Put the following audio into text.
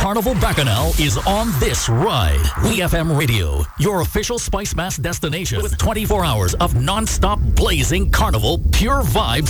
Carnival Bacchanal is on this ride. We FM Radio, your official Spice Mass destination with 24 hours of non-stop blazing carnival pure vibes